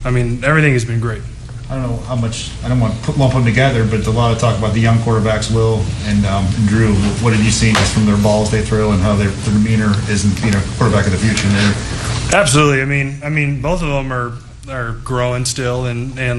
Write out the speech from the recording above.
I mean, everything has been great. I don't know how much, I don't want to lump them together, but a lot of talk about the young quarterbacks, Will and Drew. What have you seen just from their balls they throw and how their demeanor is in being a quarterback of the future? Absolutely. I mean, both of them are growing still, and